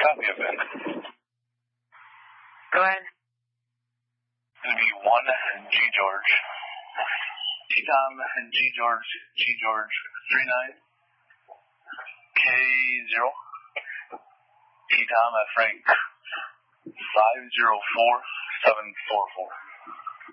Copy of it. Go ahead. It's going to be 1 G George. T-Tom G George 39. K0. T-Tom Frank 504744.